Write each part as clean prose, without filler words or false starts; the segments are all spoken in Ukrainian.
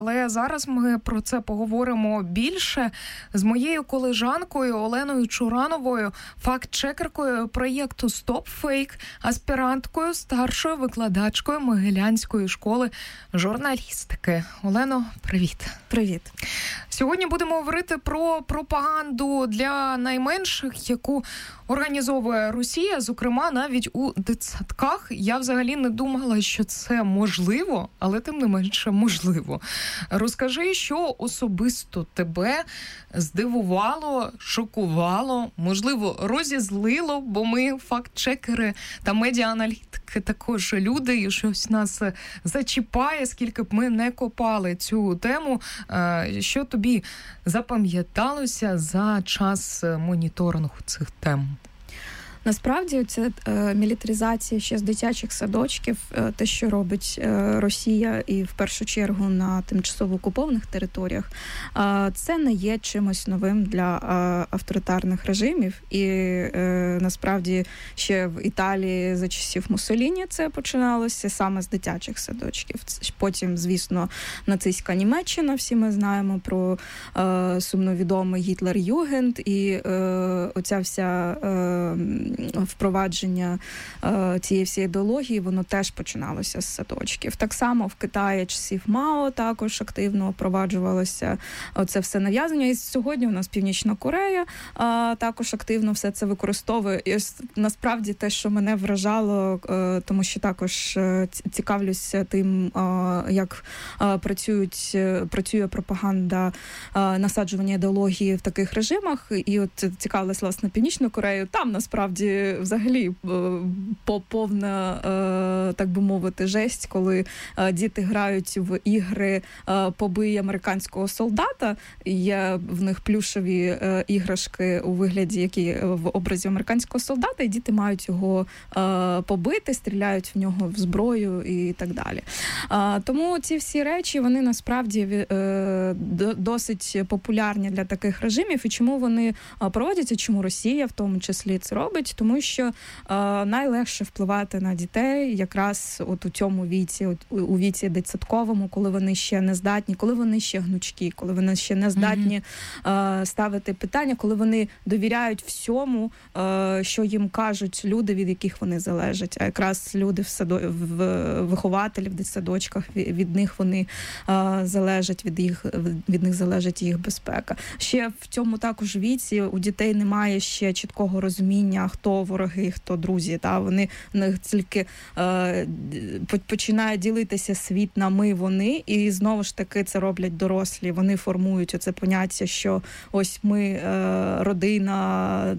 Але зараз ми про це поговоримо більше з моєю колежанкою Оленою Чурановою, факт-чекеркою проєкту «Стоп Фейк», аспіранткою, старшою викладачкою Могилянської школи журналістики. Олено, привіт. Привіт. Сьогодні будемо говорити про пропаганду для найменших, яку організовує Росія, зокрема, навіть у дитсадках. Я взагалі не думала, що це можливо, але тим не менше можливо. Розкажи, що особисто тебе здивувало, шокувало, можливо, розізлило, бо ми факт-чекери та медіа-аналітики також люди, і щось нас зачіпає, скільки б ми не копали цю тему. Що тобі запам'яталося за час моніторингу цих тем? Насправді, це мілітаризація ще з дитячих садочків, те, що робить Росія і в першу чергу на тимчасово окупованих територіях, це не є чимось новим для авторитарних режимів. І насправді ще в Італії за часів Муссоліні це починалося саме з дитячих садочків. Потім, звісно, нацистська Німеччина, всі ми знаємо про сумновідомий Гітлер-Югенд і оця вся впровадження цієї всієї ідеології, воно теж починалося з садочків. Так само в Китаї часів Мао також активно впроваджувалося це все нав'язання. І сьогодні у нас Північна Корея також активно все це використовує. І насправді те, що мене вражало, тому що також цікавлюся тим, як працює пропаганда насаджування ідеології в таких режимах. І от цікавилась, власне, Північну Корею. Там, насправді, взагалі повна, так би мовити, жесть, коли діти грають в ігри «Побий американського солдата». Є в них плюшеві іграшки у вигляді, які в образі американського солдата, і діти мають його побити, стріляють в нього в зброю і так далі. Тому ці всі речі, вони насправді досить популярні для таких режимів. І чому вони проводяться, чому Росія в тому числі це робить? Тому що найлегше впливати на дітей якраз от у цьому віці, у віці дитсадковому, коли вони ще не здатні, коли вони ще гнучкі, коли вони ще не здатні ставити питання, коли вони довіряють всьому, що їм кажуть люди, від яких вони залежать. А якраз люди вихователі в дитсадочках, від них вони залежать, від них залежить їх безпека. Ще в цьому також віці у дітей немає ще чіткого розуміння, хто вороги, хто друзі. Та вони тільки починає ділитися світ на ми, вони, і знову ж таки це роблять дорослі. Вони формують оце поняття, що ось ми країна,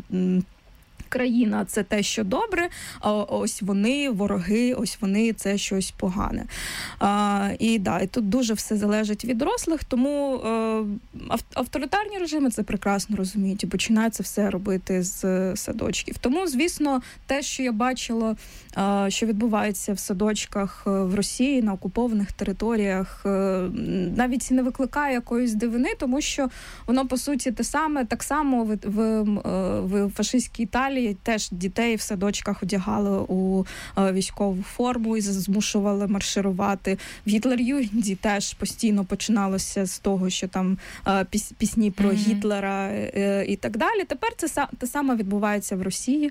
це те, що добре, а ось вони вороги, ось вони це щось погане. І тут дуже все залежить від дорослих, тому авторитарні режими це прекрасно розуміють і починають це все робити з садочків. Тому, звісно, те, що я бачила, що відбувається в садочках в Росії, на окупованих територіях, навіть не викликає якоїсь дивини, тому що воно, по суті, те саме, так само в фашистській Італії теж дітей в садочках одягали у військову форму і змушували марширувати. В Гітлер-Югенді теж постійно починалося з того, що там пісні про Гітлера і так далі. Тепер це те саме відбувається в Росії.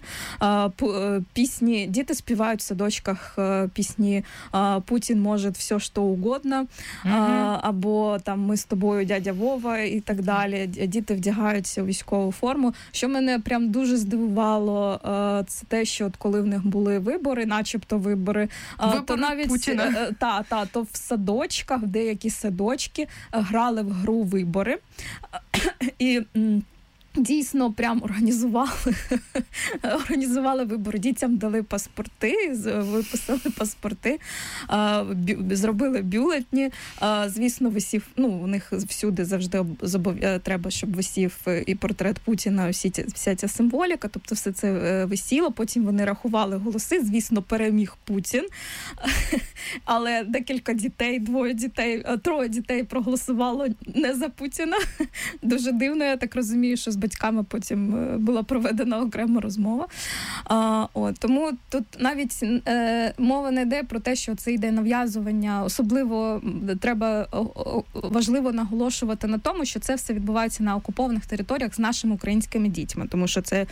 Пісні, діти співають в садочках пісні «Путін може все, що угодно», або там «Ми з тобою, дядя Вова» і так далі. Діти вдягаються у військову форму. Що мене прям дуже здивувало, це те, що от коли в них були вибори, начебто вибори, то навіть Путіна. То в садочках, деякі садочки грали в гру «Вибори». І дійсно прям організували вибори. Дітям дали паспорти, виписали паспорти, зробили бюлетні. Звісно, висів, у них всюди завжди треба, щоб висів і портрет Путіна, вся ця символіка, тобто все це висіло. Потім вони рахували голоси. Звісно, переміг Путін. Але декілька дітей, троє дітей проголосувало не за Путіна. Дуже дивно, я так розумію, що з батьками потім була проведена окрема розмова. Тому тут навіть мова не йде про те, що це йде нав'язування. Особливо важливо наголошувати на тому, що це все відбувається на окупованих територіях з нашими українськими дітьми, тому що це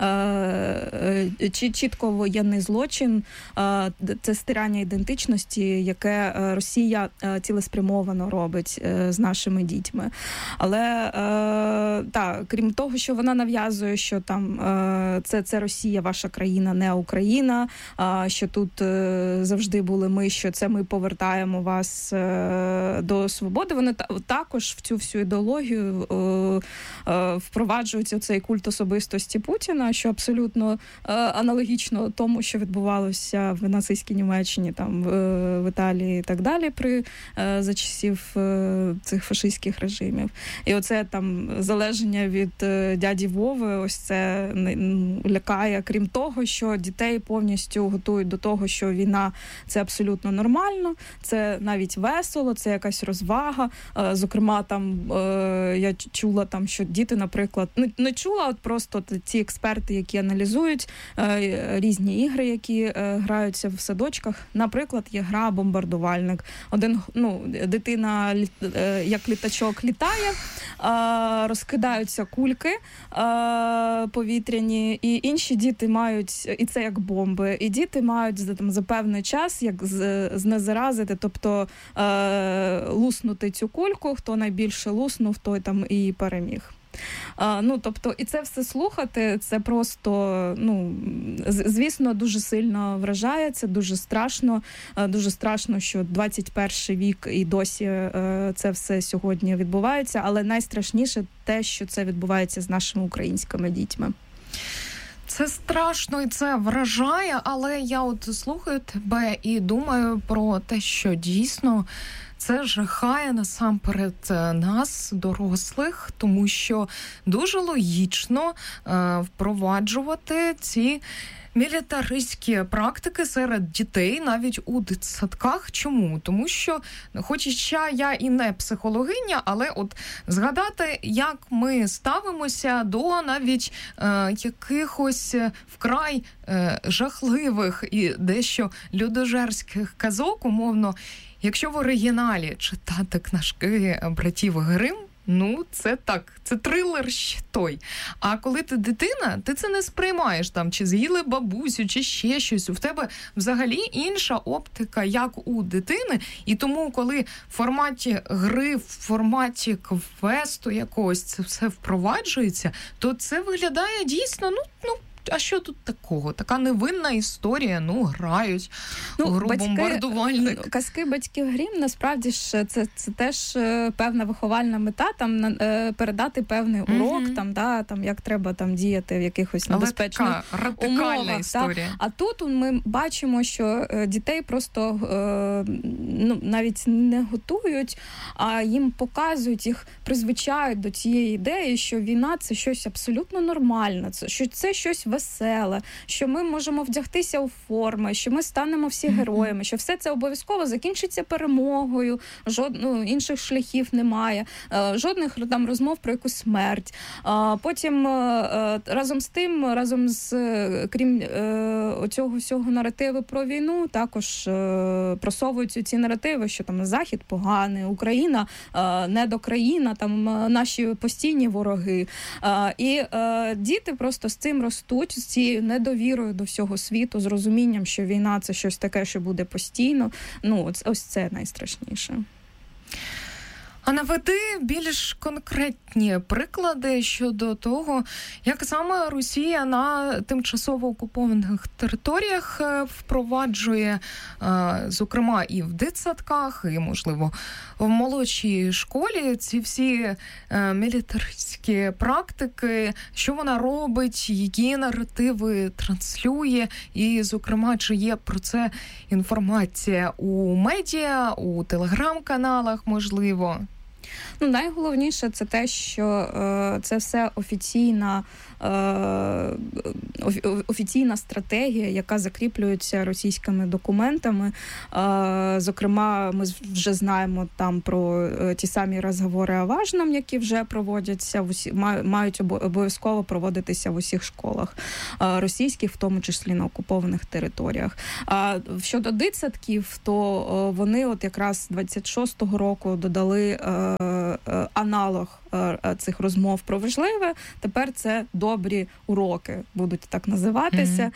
чітко воєнний злочин, це стирання ідентичності, яке Росія цілеспрямовано робить з нашими дітьми. Але крім того, що вона нав'язує, що там це Росія, ваша країна, не Україна, що тут завжди були ми, що це ми повертаємо вас до свободи, вони також в цю всю ідеологію впроваджують цей культ особистості Путіна, що абсолютно аналогічно тому, що відбувалося в нацистській Німеччині, там в Італії і так далі за часів цих фашистських режимів. І оце там залеження від дяді Вови, ось це лякає, крім того, що дітей повністю готують до того, що війна – це абсолютно нормально, це навіть весело, це якась розвага. Зокрема, там я чула, там, що діти, наприклад, не чула, от просто ті експерти, які аналізують різні ігри, які граються в садочках. Наприклад, є гра «Бомбардувальник». Дитина як літачок літає, розкидаються кульки повітряні, і інші діти мають, і це як бомби, і діти мають за певний час як знезаразити, тобто луснути цю кульку, хто найбільше луснув, той там і переміг. Тобто, і це все слухати, це просто, звісно, дуже сильно вражає, це дуже страшно, що 21 вік і досі це все сьогодні відбувається, але найстрашніше те, що це відбувається з нашими українськими дітьми. Це страшно і це вражає, але я от слухаю тебе і думаю про те, що дійсно це жахає насамперед нас, дорослих, тому що дуже логічно впроваджувати ці мілітаристські практики серед дітей навіть у дитсадках. Чому? Тому що, хоча я і не психологиня, але от згадати, як ми ставимося до навіть якихось вкрай жахливих і дещо людожерських казок, умовно, якщо в оригіналі читати книжки братів Грим, це так, це трилер ще той. А коли ти дитина, ти це не сприймаєш, там, чи з'їли бабусю, чи ще щось. У тебе взагалі інша оптика, як у дитини. І тому, коли в форматі гри, в форматі квесту якогось це все впроваджується, то це виглядає дійсно, а що тут такого? Така невинна історія, грають у гру «Бомбардувальник». Казки батьків Грім, насправді ж, це теж певна виховальна мета, там передати певний урок, там як треба там діяти в якихось небезпечних умовах. Але така радикальна історія. А тут ми бачимо, що дітей просто навіть не готують, а їм показують, їх призвичають до цієї ідеї, що війна – це щось абсолютно нормальне, що це щось веселе, що ми можемо вдягтися у форми, що ми станемо всі героями, що все це обов'язково закінчиться перемогою, інших шляхів немає, жодних там розмов про якусь смерть. Потім разом з крім оцього всього наративу про війну, також просовуються ці наративи, що там Захід поганий, Україна недокраїна, там наші постійні вороги. І діти просто з цим ростуть, з цією недовірою до всього світу, з розумінням, що війна – це щось таке, що буде постійно. Ось це найстрашніше. А наведи більш конкретні приклади щодо того, як саме Росія на тимчасово окупованих територіях впроваджує, зокрема, і в дитсадках, і, можливо, в молодшій школі ці всі мілітаристські практики, що вона робить, які наративи транслює, і, зокрема, чи є про це інформація у медіа, у телеграм-каналах, можливо? Найголовніше це те, що це все офіційна стратегія, яка закріплюється російськими документами. Зокрема, ми вже знаємо там про ті самі розговори о важном, які вже проводяться, мають обов'язково проводитися в усіх школах російських, в тому числі на окупованих територіях. Щодо дитсадків, то вони от якраз 26-го року додали аналог цих розмов про важливе. Тепер це добрі уроки будуть так називатися.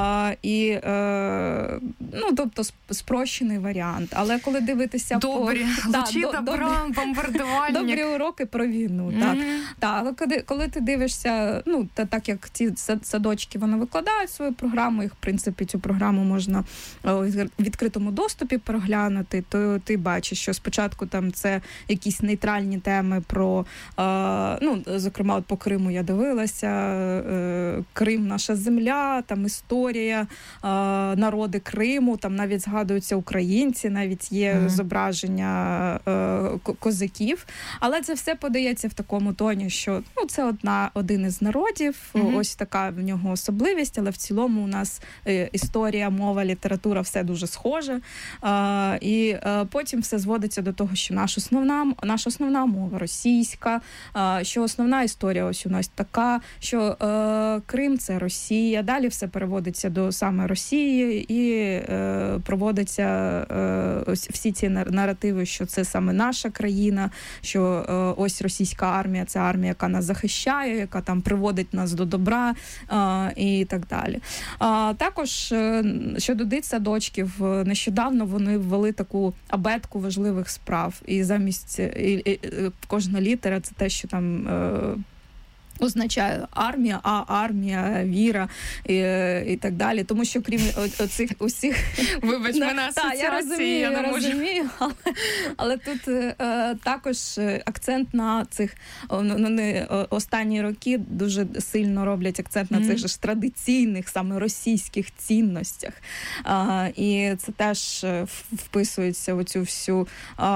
Тобто спрощений варіант. Але коли дивитися добрі бомбардувальник. Добрі уроки про війну. Але коли ти дивишся, так як ці садочки вони викладають свою програму, їх в принципі цю програму можна у відкритому доступі проглянути, то ти бачиш, що спочатку там це якісь нейтральні теми про зокрема, от по Криму я дивилася, Крим – наша земля, там історія, народи Криму, там навіть згадуються українці, навіть є зображення козаків, але це все подається в такому тоні, що це один із народів, ось така в нього особливість, але в цілому у нас історія, мова, література, все дуже схоже, і потім все зводиться до того, що наша основна мова російська, що основна історія ось у нас така, що Крим – це Росія, далі все переводиться до саме Росії і проводиться ось всі ці наративи, що це саме наша країна, що ось російська армія – це армія, яка нас захищає, яка там приводить нас до добра і так далі. Також щодо дитсадочків, нещодавно вони ввели таку абетку важливих справ, і замість кожна літера – це те, що там означає армія, армія, віра і так далі. Тому що крім оцих усіх... Вибач, мене асоціації, я розумію, але тут також акцент на цих... Вони останні роки дуже сильно роблять акцент на цих ж традиційних, саме російських цінностях. І це теж вписується в оцю всю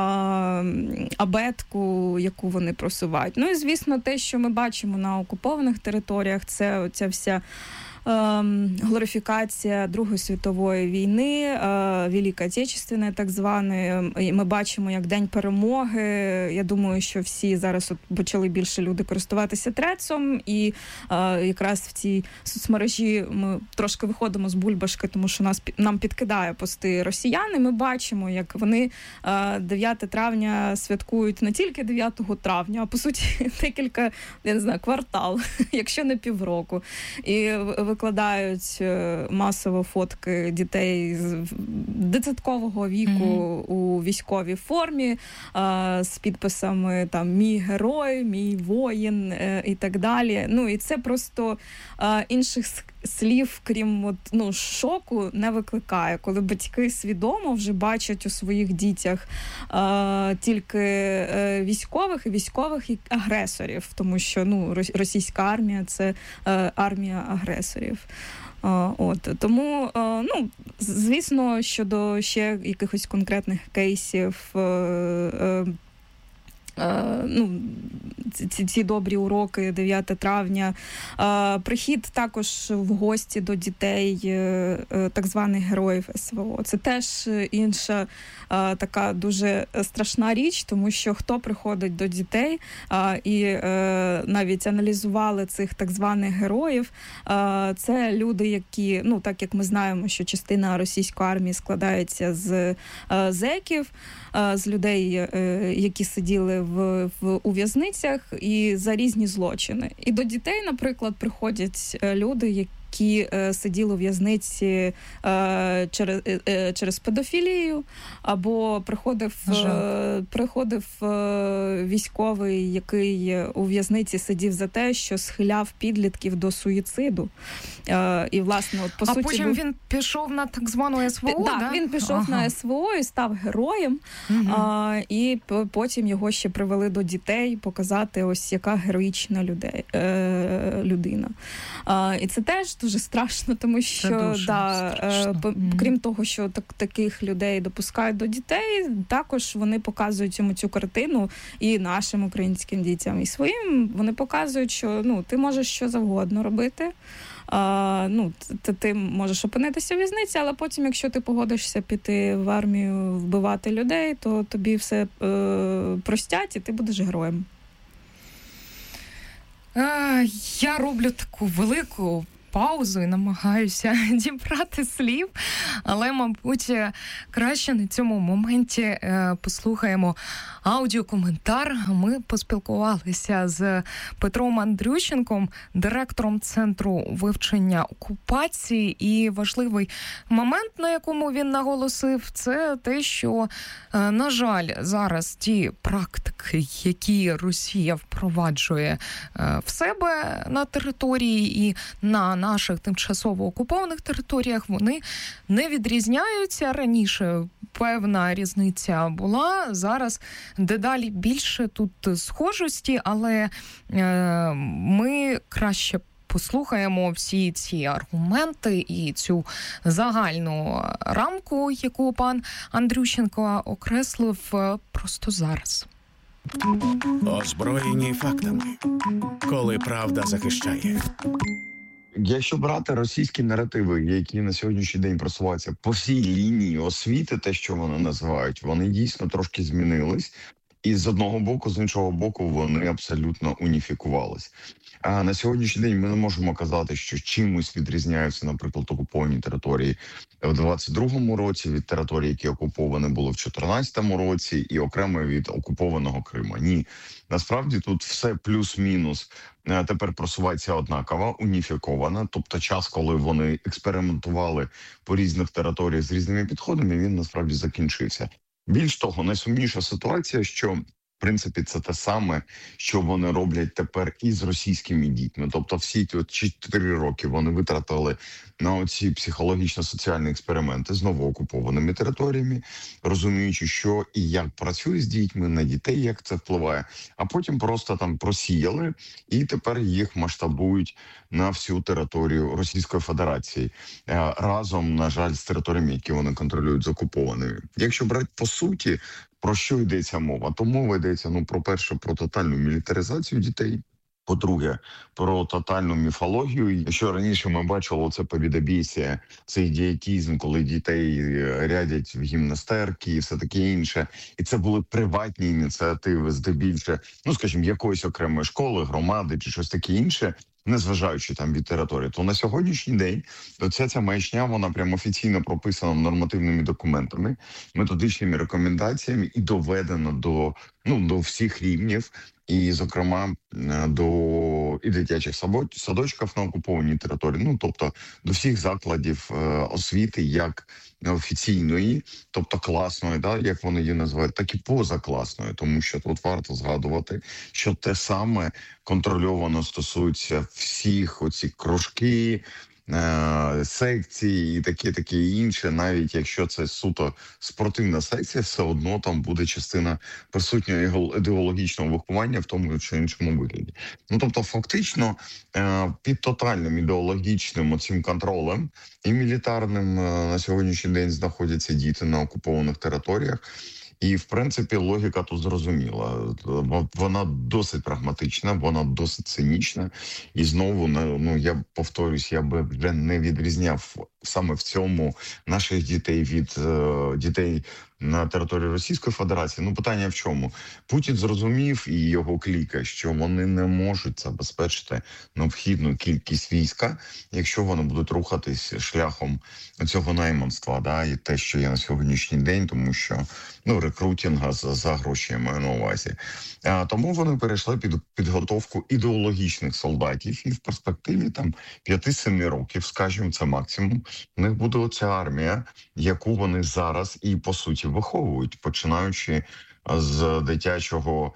абетку, яку вони просувають. І, звісно, те, що ми бачимо на окупованих територіях, це оця вся глорифікація Другої світової війни, Великої Отечественної так званої. Ми бачимо, як День перемоги. Я думаю, що всі зараз почали більше люди користуватися Трецом, і якраз в цій соцмережі ми трошки виходимо з бульбашки, тому що нам підкидає пости росіяни. Ми бачимо, як вони 9 травня святкують не тільки 9 травня, а по суті декілька, я не знаю, квартал, якщо не півроку. І викладають масово фотки дітей з дитсадкового віку у військовій формі з підписами там «Мій герой», «Мій воїн» і так далі. І це просто інших слів, крім шоку, не викликає. Коли батьки свідомо вже бачать у своїх дітях тільки військових і військових агресорів, тому що російська армія – це армія агресорів. Тому, звісно, щодо ще якихось конкретних кейсів, ці добрі уроки 9 травня. Прихід також в гості до дітей так званих героїв СВО. Це теж інша така дуже страшна річ, тому що хто приходить до дітей і навіть аналізували цих так званих героїв, це люди, які, так як ми знаємо, що частина російської армії складається з зеків, з людей, які сиділи у в'язницях і за різні злочини. І до дітей, наприклад, приходять люди, які сиділи у в'язниці через педофілію, або приходив військовий, який у в'язниці сидів за те, що схиляв підлітків до суїциду. І, власне, по суті... А потім він пішов на так звану СВО, так? Він пішов на СВО і став героєм, і потім його ще привели до дітей показати, ось яка героїчна людина. І це теж дуже дуже страшно, тому що крім того, що таких людей допускають до дітей, також вони показують йому цю картину і нашим українським дітям, і своїм. Вони показують, що ти можеш що завгодно робити. Ти можеш опинитися в в'язниці, але потім, якщо ти погодишся піти в армію, вбивати людей, то тобі все простять, і ти будеш героєм. Я роблю таку велику паузу і намагаюся дібрати слів, але, мабуть, краще на цьому моменті послухаємо аудіокоментар. Ми поспілкувалися з Петром Андрющенком, директором Центру вивчення окупації, і важливий момент, на якому він наголосив, це те, що, на жаль, зараз ті практики, які Росія впроваджує в себе на території і на наших тимчасово окупованих територіях, вони не відрізняються. Раніше певна різниця була, зараз дедалі більше тут схожості, але ми краще послухаємо всі ці аргументи і цю загальну рамку, яку пан Андрющенко окреслив просто зараз. Озброєні фактами, коли правда захищає. Якщо брати російські наративи, які на сьогоднішній день просуваються по всій лінії освіти, те, що вони називають, вони дійсно трошки змінились. І з одного боку, з іншого боку, вони абсолютно уніфікувались. А на сьогоднішній день ми не можемо казати, що чимось відрізняються, наприклад, окуповані території в 22-му році від територій, які окуповані були в 14-му році, і окремо від окупованого Криму. Ні, насправді тут все плюс-мінус тепер просувається однаково, уніфіковано. Тобто час, коли вони експериментували по різних територіях з різними підходами, він насправді закінчився. Більш того, найсумніша ситуація, що в принципі це те саме, що вони роблять тепер із російськими дітьми. Тобто всі ці 4 роки вони витратили на оці психологічно-соціальні експерименти з новоокупованими територіями, розуміючи, що і як працює з дітьми, на дітей, як це впливає, а потім просто там просіяли і тепер їх масштабують на всю територію Російської Федерації. Разом, на жаль, з територіями, які вони контролюють, з окупованими. Якщо брати по суті, про що йдеться мова? То мова йдеться, по-перше, про тотальну мілітаризацію дітей. По-друге, про тотальну міфологію. Якщо раніше ми бачили це повідобійство, цей ідіотизм, коли дітей рядять в гімнастерки і все таке інше. І це були приватні ініціативи, здебільше, скажімо, якоїсь окремої школи, громади чи щось таке інше, незважаючи там від території, то на сьогоднішній день ця маячня, вона прямо офіційно прописана нормативними документами, методичними рекомендаціями і доведена до всіх рівнів, і, зокрема, до і дитячих садочків на окупованій території, тобто до всіх закладів освіти, як офіційної, тобто класної, як вони її називають, так і позакласної, тому що тут варто згадувати, що те саме контрольовано стосується всіх оці кружки, секції і таке інше, навіть якщо це суто спортивна секція, все одно там буде частина присутнього ідеологічного виховання в тому чи іншому вигляді. Тобто фактично під тотальним ідеологічним оцим контролем і мілітарним на сьогоднішній день знаходяться діти на окупованих територіях. І, в принципі, логіка тут зрозуміла. Вона досить прагматична, вона досить цинічна. І знову, я повторюсь, я би вже не відрізняв саме в цьому наших дітей від дітей на території Російської Федерації. Питання в чому? Путін зрозумів і його кліка, що вони не можуть забезпечити необхідну кількість війська, якщо вони будуть рухатись шляхом цього найманства, і те, що є на сьогоднішній день, тому що рекрутинга за гроші я маю на увазі. Тому вони перейшли під підготовку ідеологічних солдатів, і в перспективі 5-7 років, скажімо, це максимум, у них буде оця армія, яку вони зараз і, по суті, виховують, починаючи з дитячого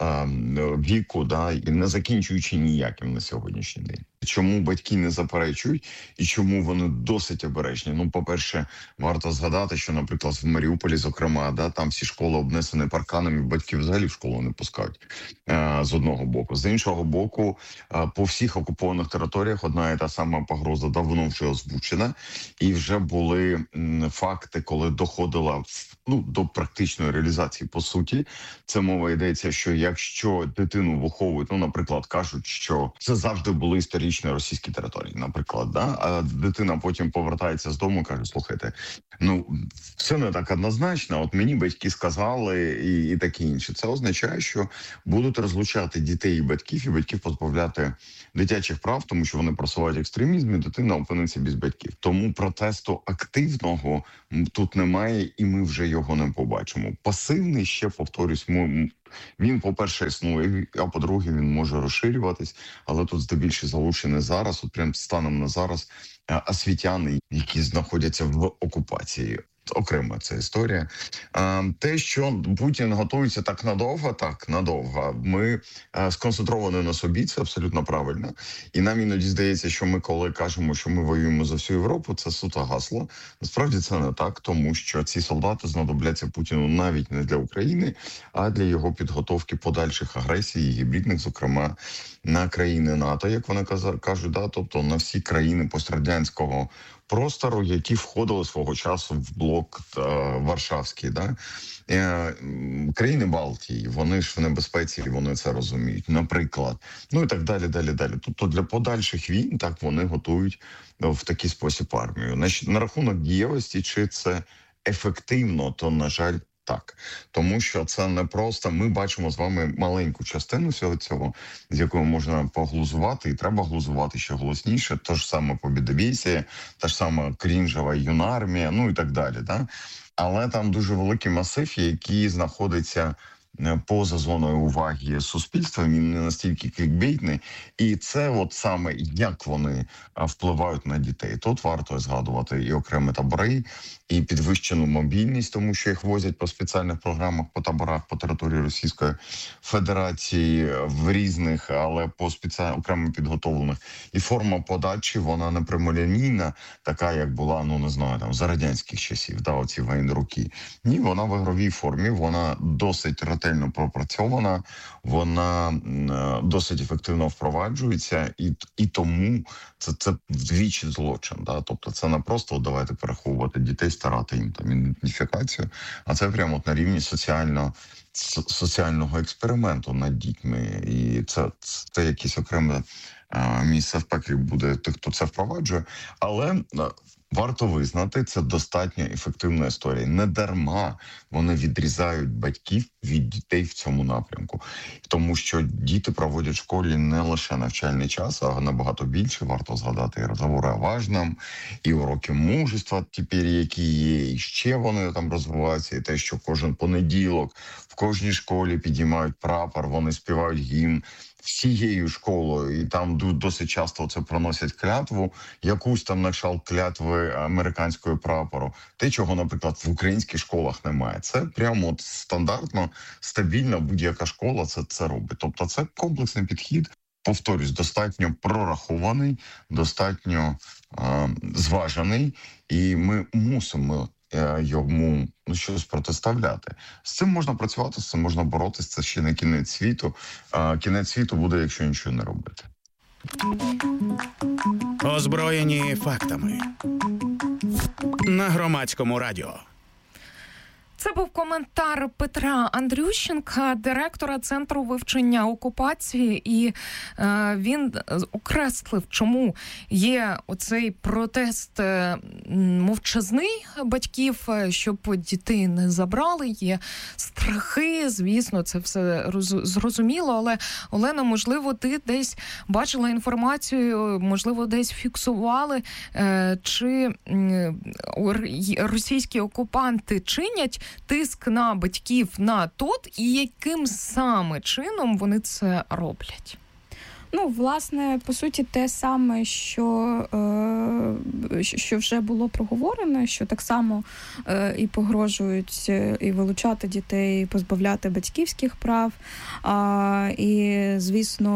віку, да, і не закінчуючи ніяким на сьогоднішній день. Чому батьки не заперечують і чому вони досить обережні? Ну, по-перше, варто згадати, що, наприклад, в Маріуполі, зокрема, да, там всі школи обнесені парканами, батьки взагалі в школу не пускають з одного боку. З іншого боку, по всіх окупованих територіях одна і та сама погроза давно вже озвучена, і вже були факти, коли доходила до практичної реалізації. По суті, це мова йдеться, що якщо дитину виховують, наприклад, кажуть, що це завжди були історичні російські території, наприклад, да? А дитина потім повертається з дому і каже, слухайте, все не так однозначно, от мені батьки сказали і таке інше. Це означає, що будуть розлучати дітей і батьків позбавляти дитячих прав, тому що вони просувають екстремізм, і дитина опиниться без батьків. Тому протесту активного тут немає, і ми вже його не побачимо. Пасивний, ще повторюсь, він, по-перше, існує, а по-друге, він може розширюватись, але тут здебільшого залучені зараз, от прям станом на зараз, освітяни, які знаходяться в окупації. Окрема ця історія. Те, що Путін готується так надовго, ми сконцентровані на собі, це абсолютно правильно. І нам іноді здається, що ми, коли кажемо, що ми воюємо за всю Європу, це суто гасло. Насправді це не так, тому що ці солдати знадобляться Путіну навіть не для України, а для його підготовки подальших агресій, гібридних, зокрема, на країни НАТО, як вони кажуть, да, тобто на всі країни пострадянського простору, які входили свого часу в блок Варшавський. Да? Країни Балтії, вони ж в небезпеці, вони це розуміють, наприклад. І так далі. Тобто для подальших війн так вони готують в такий спосіб армію. На рахунок дієвості, чи це ефективно, то, на жаль, так. Тому що це не просто, ми бачимо з вами маленьку частину всього цього, з якою можна поглузувати, і треба глузувати ще голосніше. Те ж саме Побєдобєсія, та ж сама крінжева юнармія, і так далі. Да? Але там дуже великий масив, який знаходиться поза зоною уваги суспільства, він не настільки клікбейтний. І це от саме, як вони впливають на дітей. Тут варто згадувати і окремі табори, і підвищену мобільність, тому що їх возять по спеціальних програмах по таборах по території Російської Федерації в різних, але по спеціально окремо підготовлених. І форма подачі, вона не прямолінійна, така, як була, за радянських часів, да, оці воєнруки. Ні, вона в ігровій формі, вона досить ретельно пропрацьована, вона досить ефективно впроваджується, і тому це вдвічі злочин. Да? Тобто це не просто давайте переховувати дітей, старати їм там ідентифікацію, а це прямо на рівні соціального експерименту над дітьми. І це якесь окреме місце в пеклі буде тих, хто це впроваджує. Але варто визнати, це достатньо ефективна історія. Не дарма вони відрізають батьків від дітей в цьому напрямку. Тому що діти проводять в школі не лише навчальний час, а набагато більше. Варто згадати і розговори о важному, і уроки мужества тепер, які є, і ще вони там розвиваються, і те, що кожен понеділок в кожній школі підіймають прапор, вони співають гімн всією школою, і там досить часто це проносять клятву, якусь там накшалт клятви американського прапору. Те, чого, наприклад, в українських школах немає. Це прямо стандартно, стабільно будь-яка школа це робить. Тобто це комплексний підхід, повторюсь, достатньо прорахований, достатньо зважений, і ми мусимо йому щось протиставляти. З цим можна працювати, з цим можна боротися, це ще не кінець світу. Кінець світу буде, якщо нічого не робити. Озброєні фактами. На Громадському радіо. Це був коментар Петра Андрющенка, директора Центру вивчення окупації, і він окреслив, чому є оцей протест мовчазний батьків, щоб дітей не забрали, є страхи, звісно, це все зрозуміло, але, Олена, можливо, ти десь бачила інформацію, можливо, десь фіксували, чи російські окупанти чинять тиск на батьків на ТОТ, і яким саме чином вони це роблять? Ну, власне, по суті, те саме, що вже було проговорено, що так само і погрожують і вилучати дітей, і позбавляти батьківських прав. І, звісно,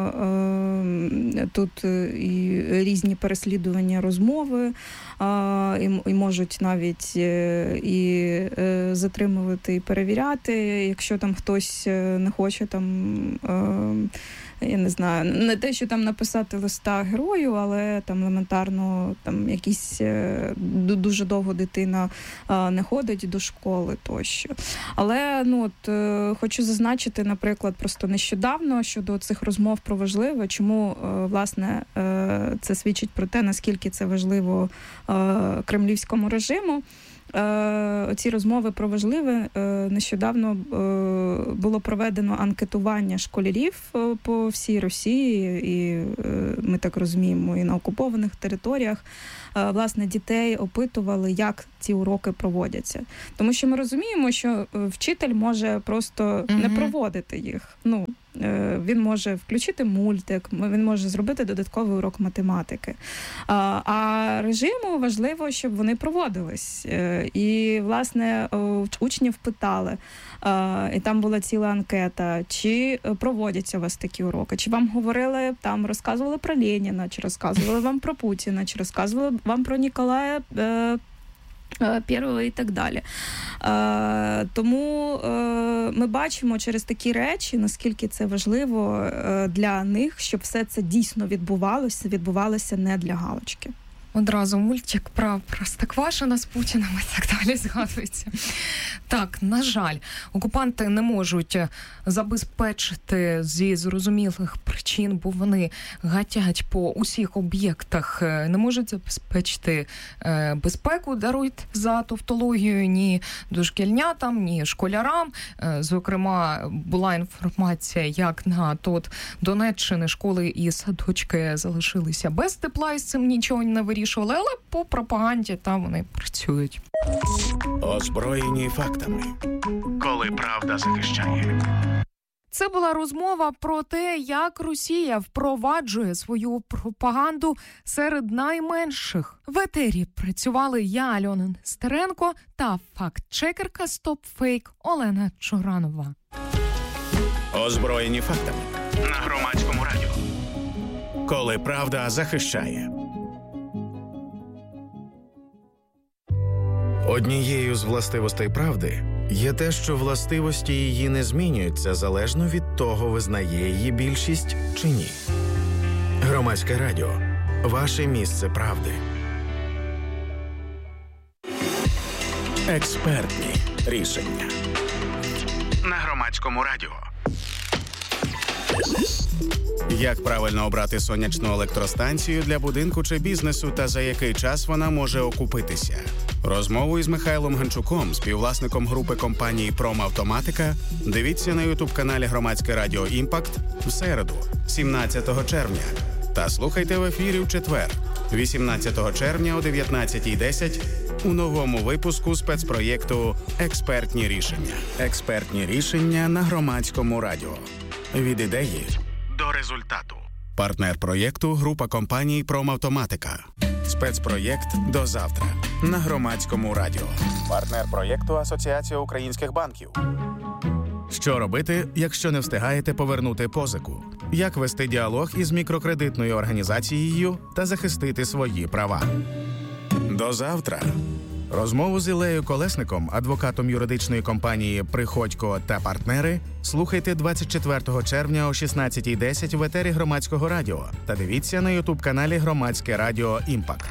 тут і різні переслідування розмови, і можуть навіть і затримувати, і перевіряти, якщо там хтось не хоче там, я не знаю, не те, що там написати листа герою, але там елементарно там якісь дуже довго дитина не ходить до школи тощо. Але хочу зазначити, наприклад, просто нещодавно щодо цих розмов про важливе, чому, власне, це свідчить про те, наскільки це важливо кремлівському режиму. Оці розмови про важливе. Нещодавно було проведено анкетування школярів по всій Росії, і ми так розуміємо, і на окупованих територіях. Власне, дітей опитували, як ці уроки проводяться. Тому що ми розуміємо, що вчитель може просто не проводити їх. Він може включити мультик, він може зробити додатковий урок математики. А режиму важливо, щоб вони проводились. І, власне, учнів питали, і там була ціла анкета, чи проводяться у вас такі уроки, чи вам говорили, там розказували про Леніна, чи розказували вам про Путіна, чи розказували вам про Ніколая Первого і так далі. Тому ми бачимо через такі речі, наскільки це важливо для них, щоб все це дійсно відбувалося не для галочки. Одразу мультик про Простоквашино з Путіним і так далі згадується. Так, на жаль, окупанти не можуть забезпечити зі зрозумілих причин, бо вони гатять по усіх об'єктах, не можуть забезпечити безпеку, дарують за тавтологію ні дошкільнятам, ні школярам. Зокрема, була інформація, як на Донеччини школи і садочки залишилися без тепла, і з цим нічого не вирішували, але по пропаганді там вони працюють. Озброєні фактами. Коли правда захищає. Це була розмова про те, як Росія впроваджує свою пропаганду серед найменших. В етері працювали я, Альона Нестеренко, та факт-чекерка StopFake Олена Чоранова. Озброєні фактами. На Громадському радіо. Коли правда захищає. Однією з властивостей правди є те, що властивості її не змінюються залежно від того, визнає її більшість чи ні. Громадське радіо. Ваше місце правди. Експертні рішення. На Громадському радіо. Як правильно обрати сонячну електростанцію для будинку чи бізнесу та за який час вона може окупитися? Розмову із Михайлом Гончуком, співвласником групи компанії «Промавтоматика», дивіться на ютуб-каналі Громадське радіо «Імпакт» в середу, 17 червня. Та слухайте в ефірі в четвер, 18 червня о 19:10 у новому випуску спецпроєкту «Експертні рішення». Експертні рішення на Громадському радіо. Від ідеї до результату. Партнер проєкту – група компаній «Промавтоматика». Спецпроєкт «До завтра» на Громадському радіо. Партнер проєкту – Асоціація українських банків. Що робити, якщо не встигаєте повернути позику? Як вести діалог із мікрокредитною організацією та захистити свої права? До завтра. Розмову з Іллею Колесником, адвокатом юридичної компанії «Приходько та партнери», слухайте 24 червня о 16:10 в етері Громадського радіо та дивіться на ютуб-каналі Громадське радіо «Імпакт».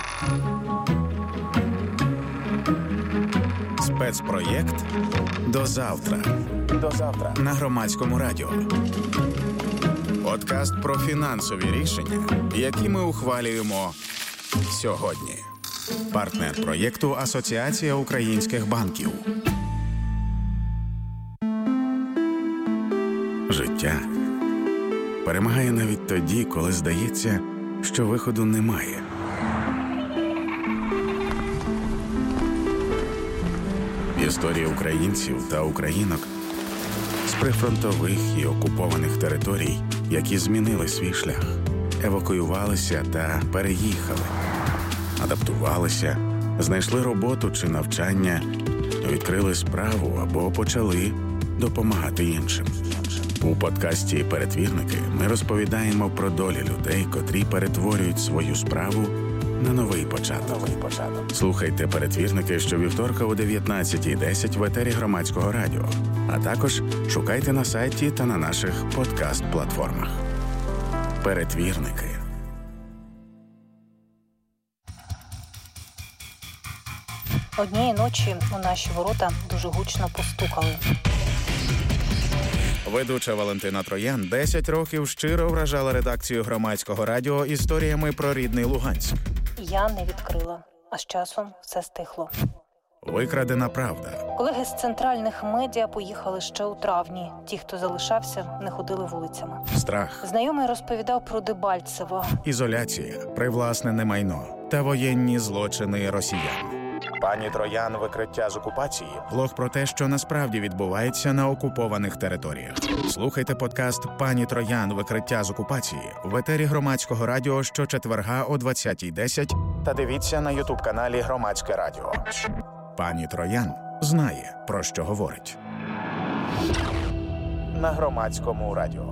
Спецпроєкт «До завтра». До завтра на Громадському радіо. Подкаст про фінансові рішення, які ми ухвалюємо сьогодні. Партнер проєкту – Асоціація українських банків. Життя перемагає навіть тоді, коли здається, що виходу немає. Історія українців та українок з прифронтових і окупованих територій які змінили свій шлях, евакуювалися та переїхали, адаптувалися, знайшли роботу чи навчання, відкрили справу або почали допомагати іншим. У подкасті «Перетвірники» ми розповідаємо про долі людей, котрі перетворюють свою справу на новий початок. Слухайте «Перетвірники» щовівторка о 19:10 в етері Громадського радіо, а також шукайте на сайті та на наших подкаст-платформах. «Перетвірники». Однієї ночі у наші ворота дуже гучно постукали. Ведуча Валентина Троян 10 років щиро вражала редакцію Громадського радіо історіями про рідний Луганськ. Я не відкрила, а з часом все стихло. Викрадена правда. Колеги з центральних медіа поїхали ще у травні. Ті, хто залишався, не ходили вулицями. Страх. Знайомий розповідав про Дебальцево. Ізоляція, привласнене майно та воєнні злочини росіян. Пані Троян «Викриття з окупації» – влог про те, що насправді відбувається на окупованих територіях. Слухайте подкаст «Пані Троян. Викриття з окупації» в етері Громадського радіо щочетверга о 20:10 та дивіться на ютуб-каналі Громадське радіо. Пані Троян знає, про що говорить. На Громадському радіо.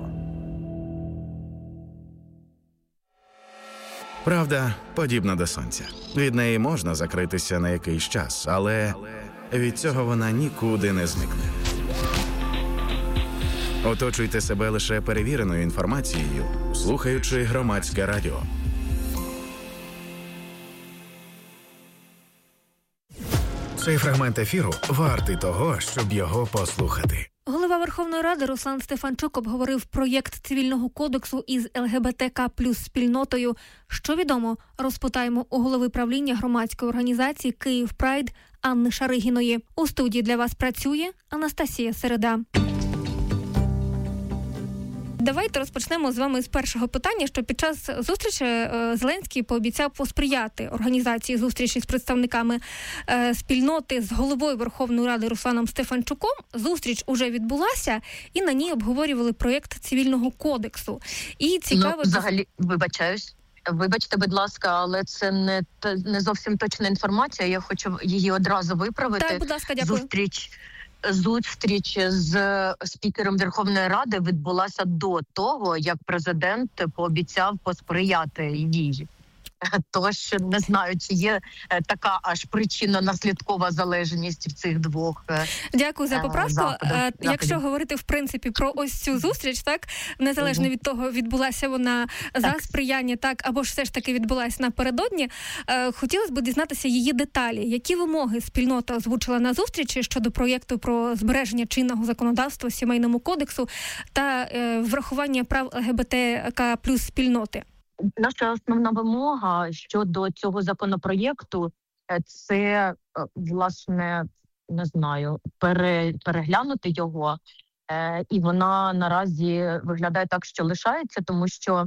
Правда подібна до сонця. Від неї можна закритися на якийсь час, але від цього вона нікуди не зникне. Оточуйте себе лише перевіреною інформацією, слухаючи Громадське радіо. Цей фрагмент ефіру вартий того, щоб його послухати. Голова Верховної Ради Руслан Стефанчук обговорив проєкт цивільного кодексу із ЛГБТК плюс спільнотою. Що відомо, розпитаємо у голови правління громадської організації «Київ Прайд» Анни Шаригіної. У студії для вас працює Анастасія Середа. Давайте розпочнемо з вами з першого питання, що під час зустрічі Зеленський пообіцяв посприяти організації зустрічі з представниками спільноти з головою Верховної Ради Русланом Стефанчуком. Зустріч уже відбулася, і на ній обговорювали проєкт цивільного кодексу. І цікаво... взагалі, вибачте, будь ласка, але це не зовсім точна інформація. Я хочу її одразу виправити. Так, будь ласка, дякую. Зустріч з спікером Верховної Ради відбулася до того, як президент пообіцяв посприяти їй. Тож не знаю, чи є така аж причинно-наслідкова залежність в цих двох. Дякую за поправку. Якщо говорити в принципі про ось цю зустріч, так незалежно від того, відбулася вона за сприяння, так або ж все ж таки відбулася напередодні, хотілося б дізнатися її деталі. Які вимоги спільнота озвучила на зустрічі щодо проєкту про збереження чинного законодавства Сімейному кодексу та врахування прав ЛГБТК плюс спільноти? Наша основна вимога щодо цього законопроєкту – це, власне, не знаю, переглянути його. І вона наразі виглядає так, що лишається, тому що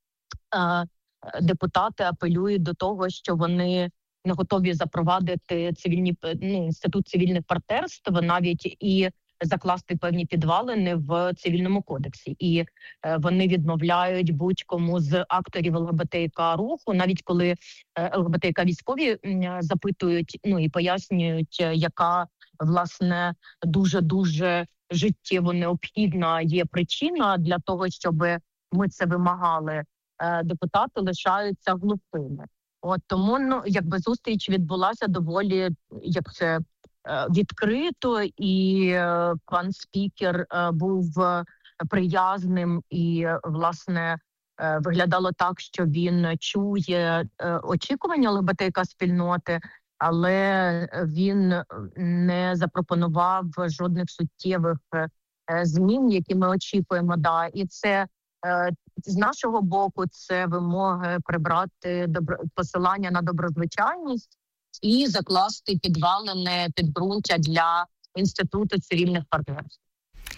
депутати апелюють до того, що вони не готові запровадити інститут цивільних партнерств, навіть і закласти певні підвалини в цивільному кодексі. І вони відмовляють будь-кому з акторів ЛГБТК руху, навіть коли ЛГБТК військові запитують, і пояснюють, яка, власне, дуже-дуже життєво необхідна є причина для того, щоб ми це вимагали. Депутати лишаються глухими. Тому, зустріч відбулася доволі, відкрито, і пан спікер був приязним і, власне, виглядало так, що він чує очікування ЛГБТК-спільноти, але він не запропонував жодних суттєвих змін, які ми очікуємо. І це з нашого боку це вимоги прибрати посилання на доброзвичайність і закласти підвалене підґрунтя для інституту цивільних партнерств.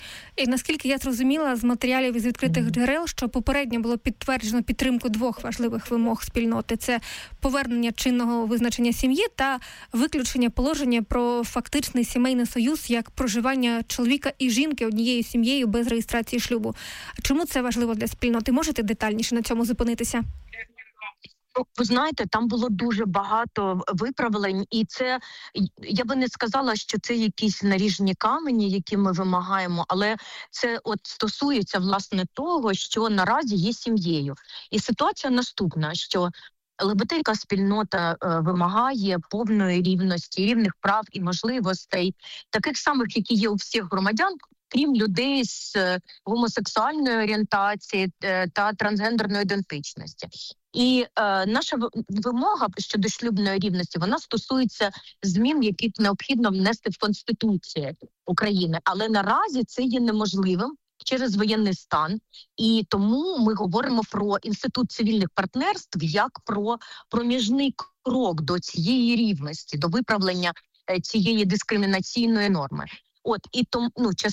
І наскільки я зрозуміла з матеріалів із відкритих джерел, що попередньо було підтверджено підтримку двох важливих вимог спільноти – це повернення чинного визначення сім'ї та виключення положення про фактичний сімейний союз як проживання чоловіка і жінки однією сім'єю без реєстрації шлюбу. Чому це важливо для спільноти? Можете детальніше на цьому зупинитися? Ви знаєте, там було дуже багато виправлень, і це, я би не сказала, що це якісь наріжні камені, які ми вимагаємо, але це от стосується, власне, того, що наразі є сім'єю. І ситуація наступна, що ЛГБТ спільнота вимагає повної рівності, рівних прав і можливостей, таких самих, які є у всіх громадян, крім людей з гомосексуальної орієнтації та трансгендерної ідентичності. І наша вимога щодо шлюбної рівності, вона стосується змін, які необхідно внести в Конституцію України. Але наразі це є неможливим через воєнний стан. І тому ми говоримо про інститут цивільних партнерств як про проміжний крок до цієї рівності, до виправлення цієї дискримінаційної норми. От і тому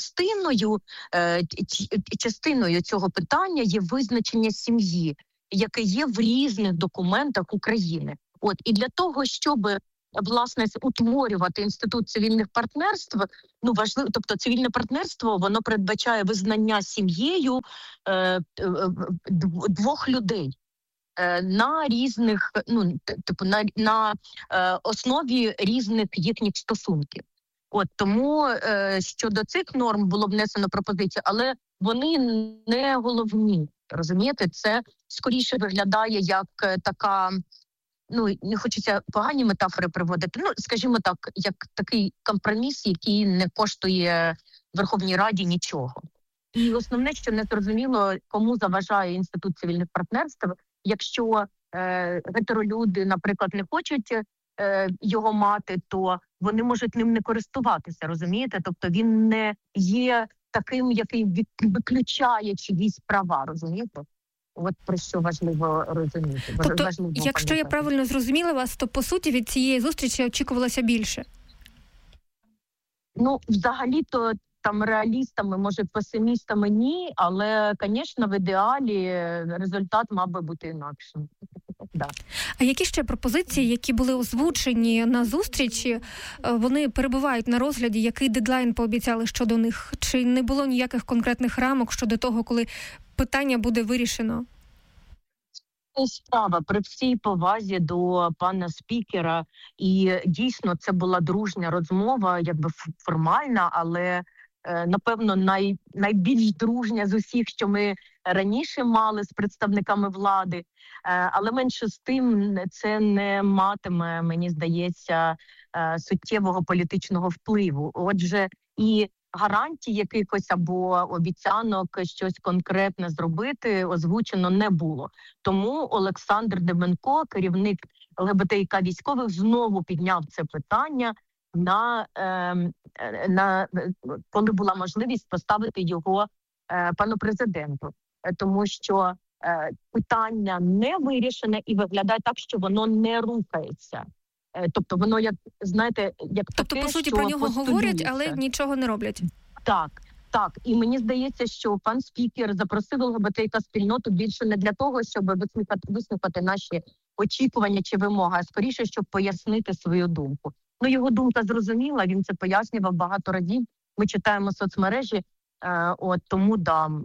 частиною цього питання є визначення сім'ї, яке є в різних документах України. От і для того, щоб власне утворювати інститут цивільних партнерств, важливо, тобто цивільне партнерство, воно передбачає визнання сім'єю двох людей на різних, на основі різних їхніх стосунків. От тому щодо цих норм було внесено пропозицію, але вони не головні. Розумієте, це скоріше виглядає як така, не хочеться погані метафори приводити, скажімо так, як такий компроміс, який не коштує Верховній Раді нічого. І основне, що не зрозуміло, кому заважає інститут цивільних партнерств, якщо гетеролюди, наприклад, не хочуть його мати, то вони можуть ним не користуватися, розумієте? Тобто він не є таким, який виключає чиїсь права, розумієте? От про що важливо розуміти. Тобто, важливо якщо я правильно зрозуміла вас, то по суті від цієї зустрічі очікувалося більше? Взагалі-то там реалістами, може песимістами ні, але, звісно, в ідеалі результат мав би бути інакшим. Да. А які ще пропозиції, які були озвучені на зустрічі, вони перебувають на розгляді? Який дедлайн пообіцяли щодо них? Чи не було ніяких конкретних рамок щодо того, коли питання буде вирішено? Справа при всій повазі до пана спікера, і дійсно це була дружня розмова, якби формальна, але напевно найбільш дружня з усіх, що ми раніше мали з представниками влади, але менше з тим це не матиме, мені здається, суттєвого політичного впливу. Отже, і гарантій якихось або обіцянок щось конкретне зробити озвучено не було. Тому Олександр Деменко, керівник ЛГБТІК військових, знову підняв це питання коли була можливість поставити його пану президенту. Тому що питання не вирішене і виглядає так, що воно не рухається. Тобто воно, як знаєте, як тобто, таке, по суті, що про нього говорять, постулюється. але нічого не роблять. Так. І мені здається, що пан спікер запросив ЛГБТІК спільноту більше не для того, щоб вислухати наші очікування чи вимоги, а скоріше, щоб пояснити свою думку. Його думка зрозуміла, він це пояснював багато разів. Ми читаємо соцмережі, тому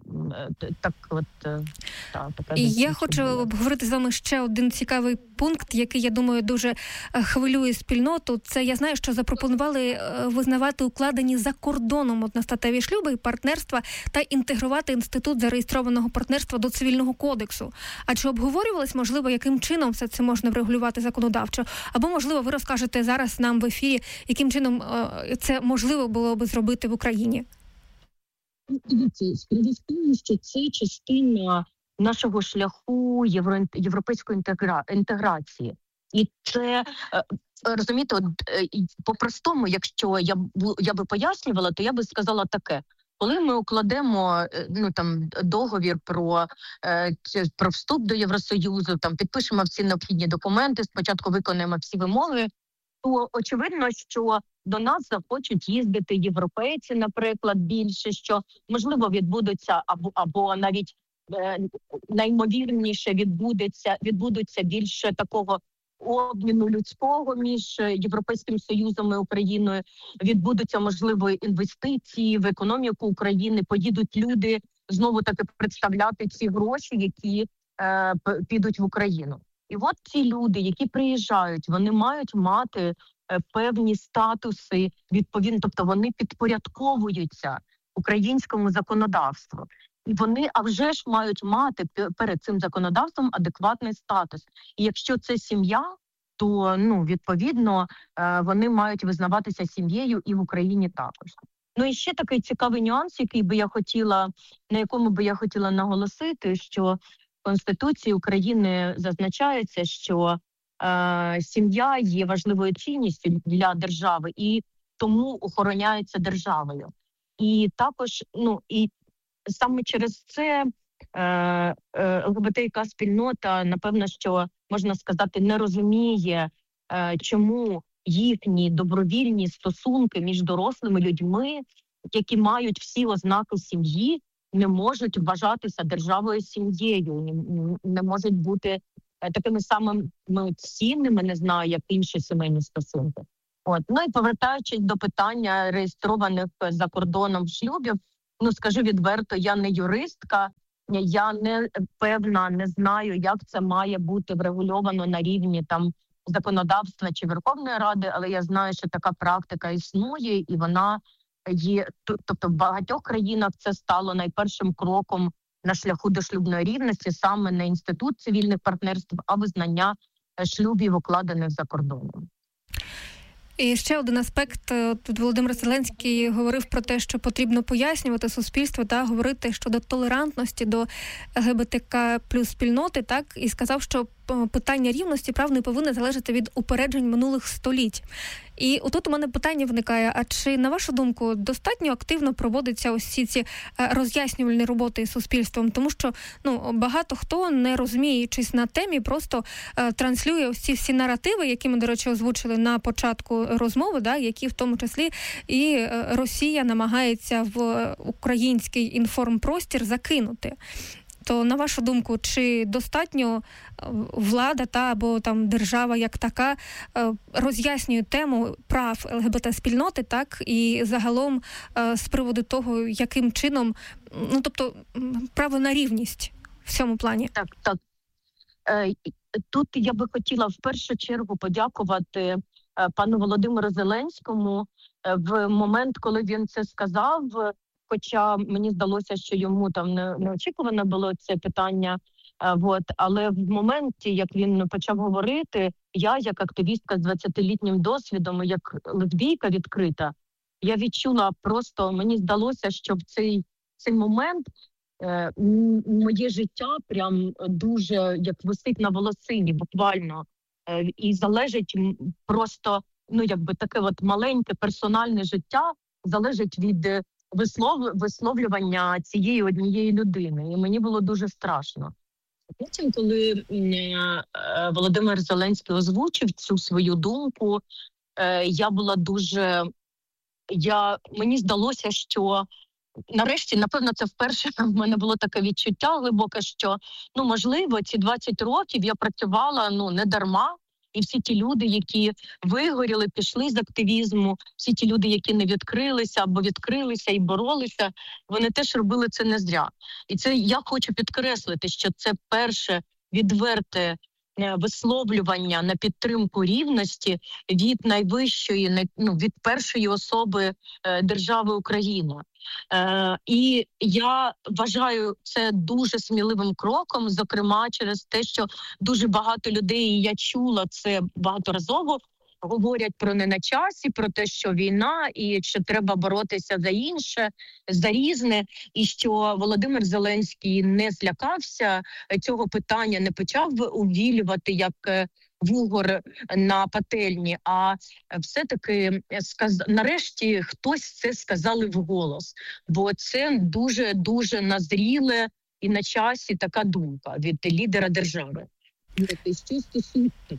І я хочу обговорити з вами ще один цікавий пункт, який, я думаю, дуже хвилює спільноту. Це, я знаю, що запропонували визнавати укладені за кордоном одностатеві шлюби і партнерства та інтегрувати інститут зареєстрованого партнерства до Цивільного кодексу. А чи обговорювалось, можливо, яким чином все це можна врегулювати законодавчо? Або, можливо, ви розкажете зараз нам в ефірі, яким чином це можливо було би зробити в Україні? Дивіться, справа в тому, що це частина нашого шляху європейської інтеграції. І це, розумієте, по-простому, якщо я би пояснювала, то я би сказала таке. Коли ми укладемо договір про вступ до Євросоюзу, підпишемо всі необхідні документи, спочатку виконаємо всі вимоги, то очевидно, що до нас захочуть їздити європейці, наприклад, більше, що можливо відбудуться або навіть наймовірніше відбудуться більше такого обміну людського між Європейським Союзом і Україною. Відбудуться, можливо, інвестиції в економіку України. Поїдуть люди знову таки представляти ці гроші, які підуть в Україну. І от ці люди, які приїжджають, вони мають мати певні статуси відповідно, тобто вони підпорядковуються українському законодавству. І вони, а вже ж, мають мати перед цим законодавством адекватний статус. І якщо це сім'я, то, відповідно, вони мають визнаватися сім'єю і в Україні також. Ну і ще такий цікавий нюанс, на якому би я хотіла наголосити, що в Конституції України зазначається, що сім'я є важливою цінністю для держави і тому охороняється державою. І також, і саме через це ЛГБТК-спільнота, напевно, що, можна сказати, не розуміє, чому їхні добровільні стосунки між дорослими людьми, які мають всі ознаки сім'ї, не можуть вважатися державою сім'єю, не можуть бути такими самими цінними, не знаю, як інші сімейні стосунки. І повертаючись до питання реєстрованих за кордоном шлюбів, скажу відверто, я не юристка, я не певна, не знаю, як це має бути врегульовано на рівні законодавства чи Верховної Ради, але я знаю, що така практика існує, і вона є, тобто в багатьох країнах це стало найпершим кроком на шляху до шлюбної рівності, саме не інститут цивільних партнерств, а визнання шлюбів, укладених за кордоном. І ще один аспект. Тут Володимир Зеленський говорив про те, що потрібно пояснювати суспільству та говорити щодо толерантності до ЛГБТК плюс спільноти, так, і сказав, що питання рівності прав не повинно залежати від упереджень минулих століть. І отут у мене питання виникає, а чи, на вашу думку, достатньо активно проводяться ось ці роз'яснювальні роботи із суспільством? Тому що, багато хто, не розуміючись на темі, просто транслює ось ці всі наративи, які ми, до речі, озвучили на початку розмови, да, які в тому числі і Росія намагається в український інформпростір закинути. То, на вашу думку, чи достатньо влада або держава як така роз'яснює тему прав ЛГБТ-спільноти, так, і загалом з приводу того, яким чином, тобто право на рівність в цьому плані? Так. Тут я би хотіла в першу чергу подякувати пану Володимиру Зеленському в момент, коли він це сказав. Хоча мені здалося, що йому неочікувано було це питання. Але в моменті, як він почав говорити, я, як активістка з 20-літнім досвідом, як лесбійка відкрита, я відчула просто, мені здалося, що в цей момент моє життя прям дуже як висить на волосині, буквально. І залежить просто, таке маленьке персональне життя залежить від висловлювання цієї однієї людини. І мені було дуже страшно. Потім, коли Володимир Зеленський озвучив цю свою думку, я була мені здалося, що нарешті, напевно, це вперше в мене було таке відчуття глибоке, що, можливо, ці 20 років я працювала, не дарма. І всі ті люди, які вигоріли, пішли з активізму, всі ті люди, які не відкрилися або відкрилися і боролися, вони теж робили це не зря. І це я хочу підкреслити, що це перше відверте висловлювання на підтримку рівності від найвищої, від першої особи держави Україна. І я вважаю це дуже сміливим кроком, зокрема через те, що дуже багато людей, і я чула це багаторазово, говорять про не на часі, про те, що війна і що треба боротися за інше, за різне, і що Володимир Зеленський не злякався цього питання, не почав увілювати як вугор на пательні, а все-таки нарешті хтось це сказали вголос, бо це дуже-дуже назріле і на часі така думка від лідера держави. Що стосується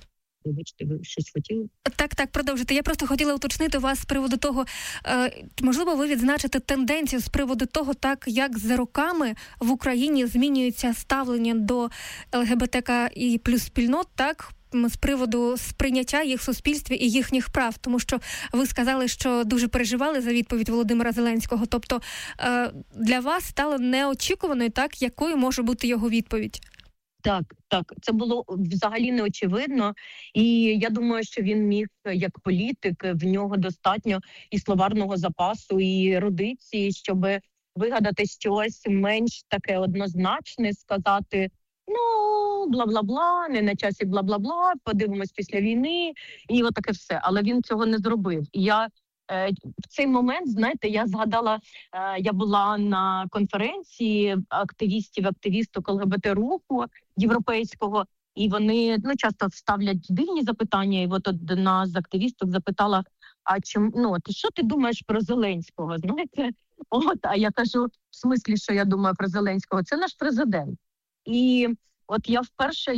Вибачте, ви щось хотіли? Так, продовжуйте. Я просто хотіла уточнити вас з приводу того, можливо, ви відзначите тенденцію з приводу того, так, як за роками в Україні змінюється ставлення до ЛГБТК і плюс спільнот, так, з приводу сприйняття їх в суспільстві і їхніх прав. Тому що ви сказали, що дуже переживали за відповідь Володимира Зеленського. Тобто для вас стало неочікуваною, так, якою може бути його відповідь? Так, це було взагалі неочевидно, і я думаю, що він міг, як політик, в нього достатньо і словарного запасу, і ерудиції, щоб вигадати щось менш таке однозначне, сказати, бла-бла-бла, не на часі бла-бла-бла, подивимось після війни, і отаке все. Але він цього не зробив. І я в цей момент, знаєте, я згадала, я була на конференції активісток ЛГБТ-руху європейського, і вони часто ставлять дивні запитання, і от одна з активісток запитала, що ти думаєш про Зеленського, знаєте? А я кажу, в смислі, що я думаю про Зеленського? Це наш президент. І от я вперше,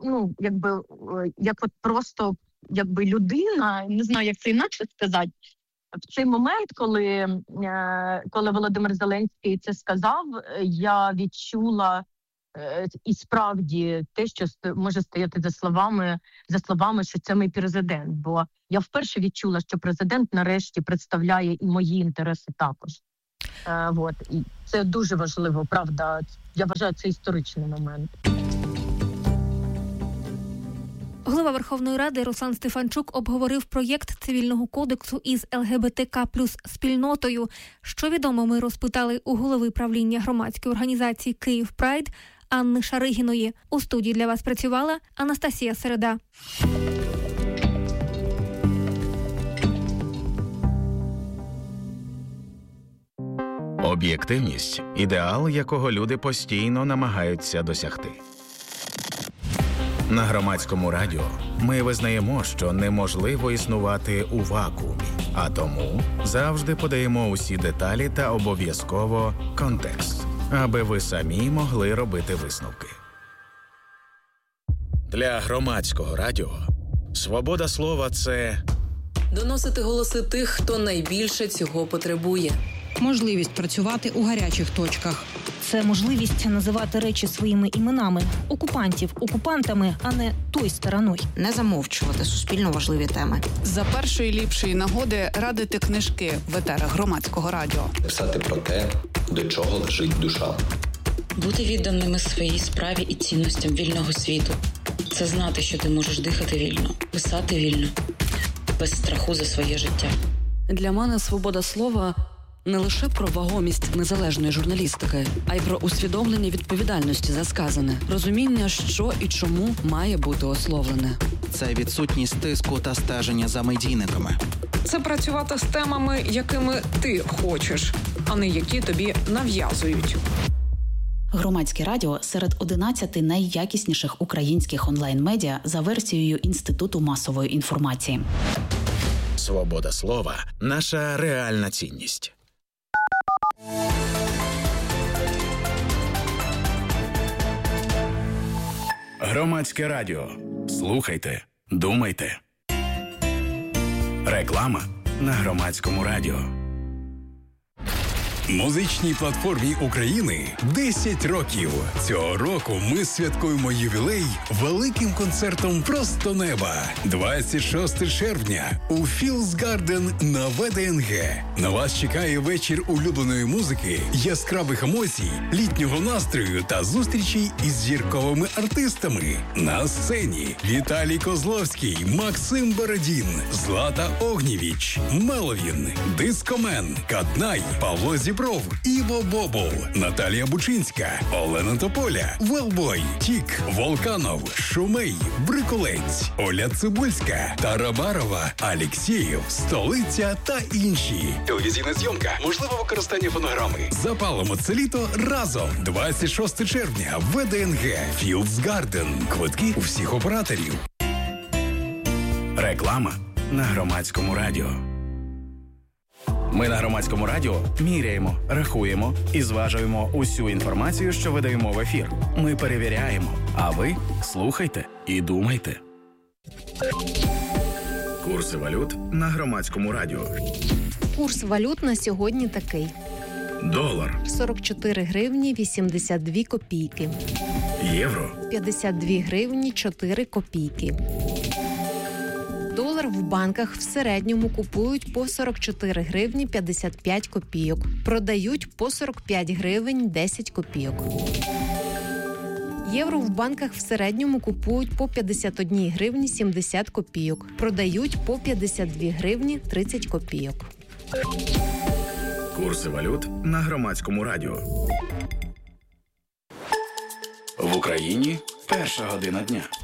якби людина, не знаю, як це інакше сказати, в цей момент, коли Володимир Зеленський це сказав, я відчула і справді те, що може стояти за словами, що це мій президент. Бо я вперше відчула, що президент нарешті представляє і мої інтереси також. І це дуже важливо, правда. Я вважаю, це історичний момент. Голова Верховної Ради Руслан Стефанчук обговорив проєкт Цивільного кодексу із ЛГБТК плюс спільнотою. Що відомо, ми розпитали у голови правління громадської організації «Київ Прайд» Анни Шаригіної. У студії для вас працювала Анастасія Середа. Об'єктивність – ідеал, якого люди постійно намагаються досягти. На Громадському радіо ми визнаємо, що неможливо існувати у вакуумі, а тому завжди подаємо усі деталі та обов'язково контекст, аби ви самі могли робити висновки. Для Громадського радіо свобода слова – це доносити голоси тих, хто найбільше цього потребує. Можливість працювати у гарячих точках. Це можливість називати речі своїми іменами. Окупантів окупантами, а не той стороною. Не замовчувати суспільно важливі теми. За першої ліпшої нагоди радити книжки в етерах Громадського радіо. Писати про те, до чого лежить душа. Бути відданими своїй справі і цінностям вільного світу. Це знати, що ти можеш дихати вільно, писати вільно, без страху за своє життя. Для мене свобода слова – не лише про вагомість незалежної журналістики, а й про усвідомлення відповідальності за сказане, розуміння, що і чому має бути ословлене. Це відсутність тиску та стеження за медійниками. Це працювати з темами, якими ти хочеш, а не які тобі нав'язують. Громадське радіо серед 11 найякісніших українських онлайн-медіа за версією Інституту масової інформації. Свобода слова – наша реальна цінність. Громадське радіо. Слухайте, думайте. Реклама на Громадському радіо. Музичній платформі України 10 років. Цього року ми святкуємо ювілей великим концертом «Просто неба». 26 червня у Fields Garden на ВДНГ. На вас чекає вечір улюбленої музики, яскравих емоцій, літнього настрою та зустрічей із зірковими артистами. На сцені Віталій Козловський, Максим Бородін, Злата Огнєвіч, Меловін, Дискомен, Каднай, Павло Зібров, Іво Бобол, Наталія Бучинська, Олена Тополя, Велбой, Тік, Волканов, Шумей, Брикулець, Оля Цибульська, Тарабарова, Алєксєєв, Столиця та інші. Телевізійна зйомка, можливе використання фонограми. Запалимо це літо разом. 26 червня, ВДНГ, Fields Garden. Квитки у всіх операторів. Реклама на Громадському радіо. Ми на Громадському радіо міряємо, рахуємо і зважуємо усю інформацію, що видаємо в ефір. Ми перевіряємо, а ви слухайте і думайте. Курси валют на Громадському радіо. Курс валют на сьогодні такий. Долар 44 гривні 82 копійки. Євро 52 гривні 4 копійки. Долар в банках в середньому купують по 44 гривні 55 копійок. Продають по 45 гривень 10 копійок. Євро в банках в середньому купують по 51 гривні 70 копійок. Продають по 52 гривні 30 копійок. Курси валют на Громадському радіо. В Україні 1 година дня.